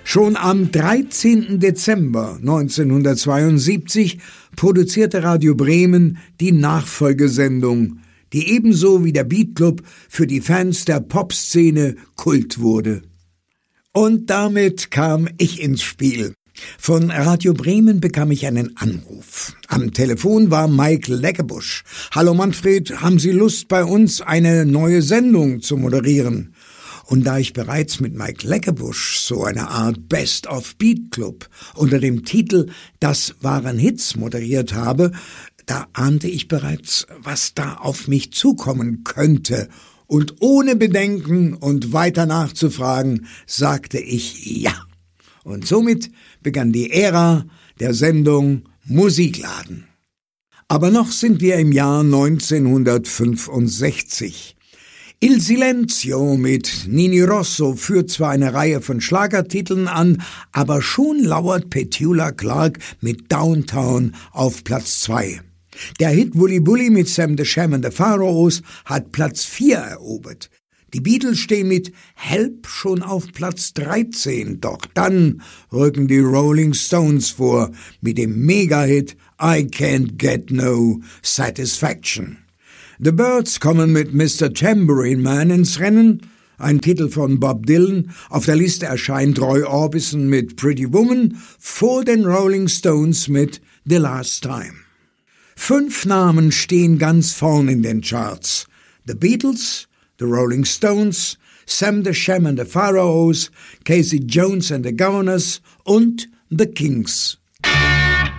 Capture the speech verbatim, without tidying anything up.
Schon am dreizehnten Dezember neunzehnhundertzweiundsiebzig produzierte Radio Bremen die Nachfolgesendung, die ebenso wie der Beat Club für die Fans der Popszene Kult wurde. Und damit kam ich ins Spiel. Von Radio Bremen bekam ich einen Anruf. Am Telefon war Mike Leckebusch. »Hallo Manfred, haben Sie Lust, bei uns eine neue Sendung zu moderieren?« Und da ich bereits mit Mike Leckebusch so eine Art Best of Beat Club unter dem Titel »Das waren Hits« moderiert habe, da ahnte ich bereits, was da auf mich zukommen könnte. Und ohne Bedenken und weiter nachzufragen, sagte ich ja. Und somit begann die Ära der Sendung Musikladen. Aber noch sind wir im Jahr neunzehnhundertfünfundsechzig. Il Silenzio mit Nini Rosso führt zwar eine Reihe von Schlagertiteln an, aber schon lauert Petula Clark mit Downtown auf Platz zwei. Der Hit Wooly Bully mit Sam the Sham and the Pharaohs hat Platz vier erobert. Die Beatles stehen mit Help schon auf Platz dreizehn, doch dann rücken die Rolling Stones vor mit dem Mega-Hit I Can't Get No Satisfaction. The Byrds kommen mit Mister Tambourine Man ins Rennen, ein Titel von Bob Dylan. Auf der Liste erscheint Roy Orbison mit Pretty Woman, vor den Rolling Stones mit The Last Time. Fünf Namen stehen ganz vorn in den Charts. The Beatles, The Rolling Stones, Sam the Sham and the Pharaohs, Casey Jones and the Governors und The Kings.